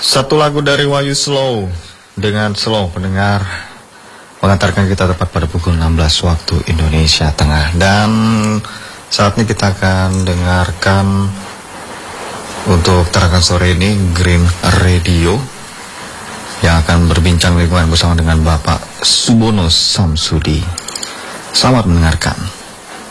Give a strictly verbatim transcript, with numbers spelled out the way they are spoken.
Satu lagu dari Wahyu Slow dengan slow pendengar mengantarkan kita tepat pada pukul enam belas waktu Indonesia Tengah. Dan saat ini kita akan dengarkan untuk terakan sore ini Green Radio yang akan berbincang lingkungan bersama dengan Bapak Subono Samsudi. Selamat mendengarkan.